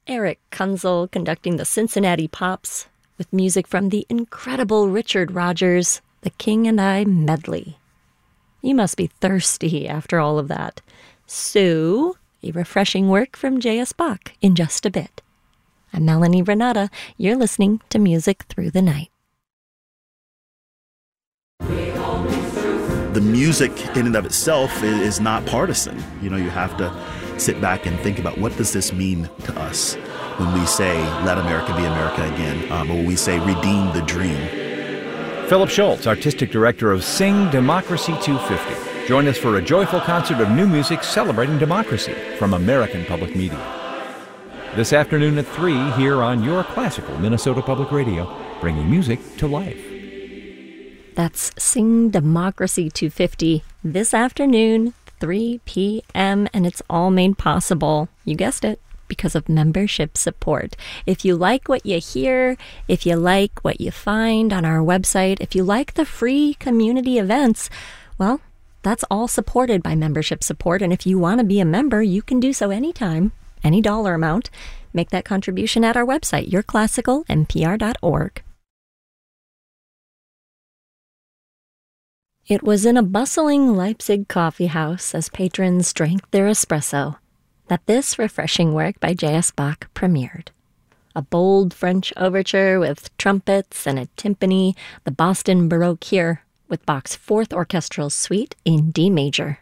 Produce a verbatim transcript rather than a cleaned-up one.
Eric Kunzel conducting the Cincinnati Pops with music from the incredible Richard Rodgers, The King and I Medley. You must be thirsty after all of that. So, a refreshing work from J S. Bach in just a bit. I'm Melanie Renata. You're listening to Music Through the Night. The music in and of itself is not partisan. You know, you have to sit back and think about, what does this mean to us when we say, let America be America again, um, or when we say, redeem the dream. Philip Schultz, Artistic Director of Sing Democracy two fifty. Join us for a joyful concert of new music celebrating democracy from American Public Media. This afternoon at three here on your classical Minnesota Public Radio, bringing music to life. That's Sing Democracy two fifty this afternoon, three p.m., and it's all made possible, you guessed it, because of membership support. If you like what you hear, if you like what you find on our website, if you like the free community events, well, that's all supported by membership support. And if you want to be a member, you can do so anytime, any dollar amount. Make that contribution at our website, your classical n p r dot org. It was in a bustling Leipzig coffee house as patrons drank their espresso that this refreshing work by J S. Bach premiered. A bold French overture with trumpets and a timpani, the Boston Baroque here, with Bach's Fourth Orchestral Suite in D major.